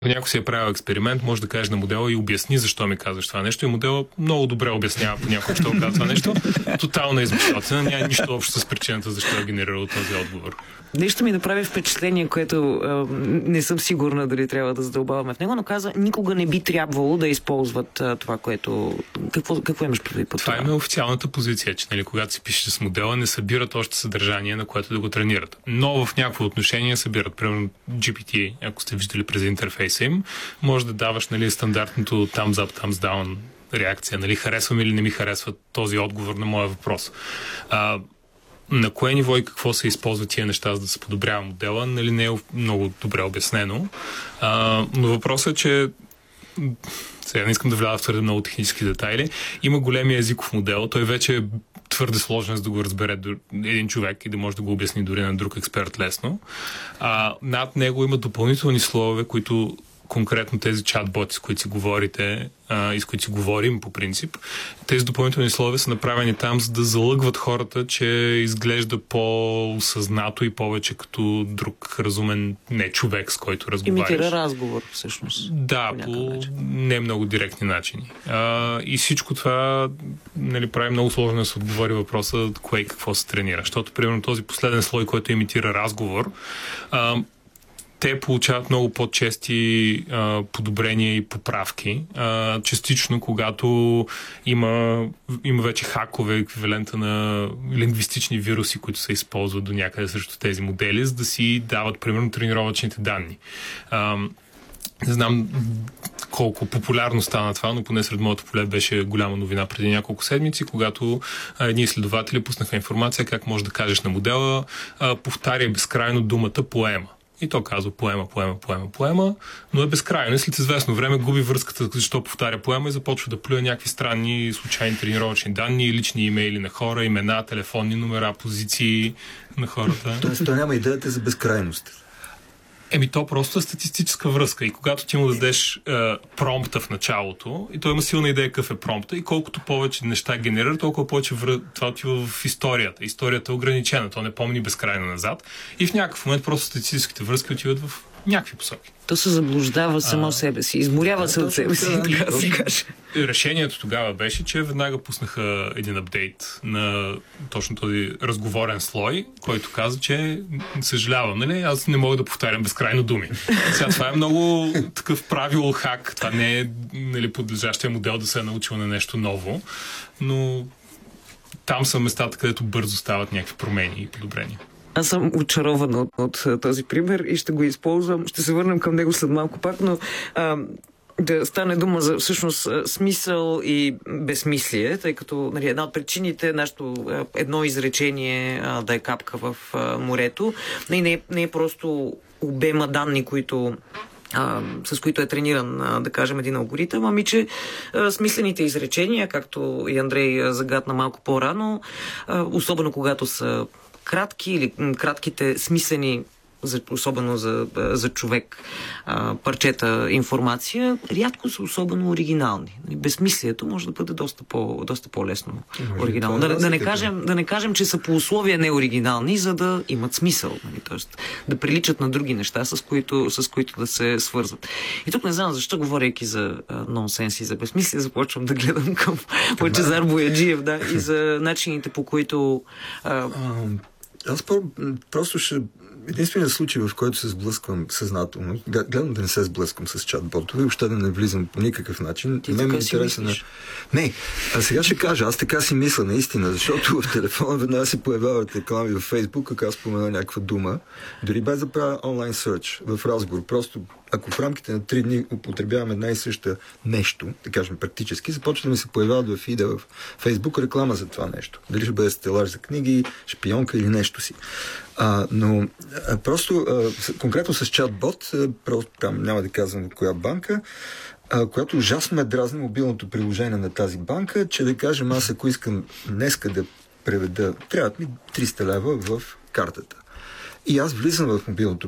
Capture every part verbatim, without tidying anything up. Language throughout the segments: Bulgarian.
Някой си е правил експеримент, може да кажеш на модела и обясни защо ми казваш това нещо. И модела много добре обяснява по някой, що казва това нещо. Тотална измислятина, няма нищо общо с причината защо е генерирал този отговор. Нещо ми направи впечатление, което а, не съм сигурна дали трябва да задълбаваме в него, но каза, никога не би трябвало да използват а, това, което... Какво, какво имаш предвид по това? Това е официалната позиция, че нали, когато се пише с модела, не събират още съдържание, на което да го тренират. Но в някакво отношение събират. Примерно джи пи ти, ако сте виждали през интерфейса им, може да даваш нали, стандартното thumbs up, thumbs down реакция. Нали, харесвам или не ми харесва този отговор на моя въпрос. А, на кое ниво и какво се използват тия неща, за да се подобрява модела, нали, не е много добре обяснено. А, но въпросът е, че сега не искам да вляза в твърде много технически детайли. Има големия езиков модел. Той вече е твърде сложен, за да го разбере един човек и да може да го обясни дори на друг експерт лесно. А, над него има допълнителни слоеве, които конкретно тези чат-боти, с които си говорите а, и с които си говорим по принцип, тези допълнителни слове са направени там, за да залъгват хората, че изглежда по-осъзнато и повече като друг разумен не човек, с който разговаряш. Имитира разговор, всъщност. Да, по, по не много директни начини. А, и всичко това нали, прави много сложно да се отговори въпроса кое и какво се тренира. Защото, примерно, този последен слой, който имитира разговор, а, те получават много по-чести а, подобрения и поправки. А, частично, когато има, има вече хакове, еквивалента на лингвистични вируси, които се използват до някъде срещу тези модели, за да си дават, примерно, тренировъчните данни. А, не знам колко популярно стана това, но поне сред моето поле беше голяма новина преди няколко седмици, когато а, едни изследователи пуснаха информация как може да кажеш на модела а, повтаря безкрайно думата поема. И то казва поема, поема, поема, поема, но е безкрайно. След известно време губи връзката, защо повтаря поема и започва да плюе някакви странни, случайни тренировъчни данни, лични имейли на хора, имена, телефонни номера, позиции на хората. Тоест, то няма идеята за безкрайност. Еми, то просто е статистическа връзка. И когато ти му дадеш е, промпта в началото, и той има силна идея какъв е промпта, и колкото повече неща генерира, толкова повече вър... това отива в историята. Историята е ограничена, то не помни безкрайно назад. И в някакъв момент просто статистическите връзки отиват в някакви посоки. То се заблуждава само а... себе си, изморява се от себе си. Да, да се каже. Решението тогава беше, че веднага пуснаха един апдейт на точно този разговорен слой, който каза, че съжалявам, нали, аз не мога да повтарям безкрайно думи. Сега това е много такъв правило хак, това не е нали, подлежащия модел да се е научил на нещо ново, но там са местата, където бързо стават някакви промени и подобрения. Аз съм очарована от, от този пример и ще го използвам. Ще се върнем към него след малко пак, но а, да стане дума за всъщност смисъл и безсмислие, тъй като нали, една от причините е нашето едно изречение а, да е капка в а, морето. Не, не, не е просто обема данни, които А, с които е трениран, а, да кажем, един алгоритъм, ами че а, смислените изречения, както и Андрей а, загадна малко по-рано, а, особено когато са кратки или м, кратките смислени, за, особено за, за човек, а, парчета информация, рядко са особено оригинални. Безсмислието може да бъде доста, по, доста по-лесно оригинално. Да, да, не кажем, да не кажем, че са по условия неоригинални, за да имат смисъл. Нали? Тоест, да приличат на други неща, с които, с които да се свързват. И тук не знам защо, говорейки за а, нонсенс и за безсмислие, започвам да гледам към Лъчезар Бояджиев, да, и за начините, по които... А... Аз просто ще... Единственият случай, в който се сблъсквам съзнателно, гледам да не се сблъскам с чат-ботове, въобще да не влизам по никакъв начин. Ти така си мислиш? На... Не, а сега ще кажа, аз така си мисля наистина, защото в телефона веднага се появяват реклами във Фейсбук, ако аз спомена някаква дума, дори без да правя онлайн сърч в разговор. Просто ако в рамките на три дни употребявам една и съща нещо, да кажем практически, започва да ми се появяват в фида в Фейсбук реклама за това нещо. Дали ще бъде стелаж за книги, шпионка или нещо си. А, но а, просто а, конкретно с чат-бот, а, просто там няма да казвам коя банка, а, която ужасно ме дразни мобилното приложение на тази банка, че да кажем аз ако искам днеска да преведа, трябват ми триста лева в картата. И аз влизам в мобилното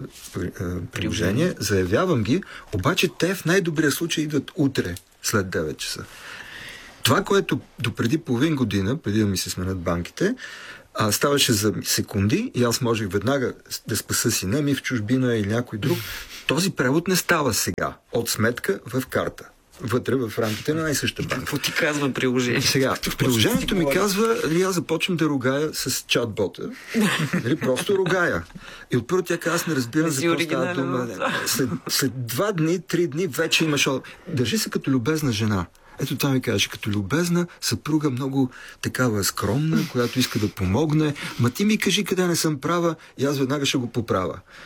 приложение, заявявам ги, обаче те в най-добрия случай идват утре след девет часа. Това, което допреди половин година, преди да ми се сменят банките, А, ставаше за секунди и аз можех веднага да спаса сина ми в чужбина или някой друг. Този превод не става сега. От сметка в карта. Вътре в рамките на най-съща банка. Какво ти казва приложение? Сега, приложението ми казва, ли аз започвам да ругая с чат-бота. Нали, просто ругая. И от първо тя казва, аз не разбирам за какво става дума. След, след два дни, три дни вече имаш... Държи се като любезна жена. Ето това ми казваше, като любезна съпруга, много такава скромна, която иска да помогне. Ма ти ми кажи къде не съм права и аз веднага ще го поправя.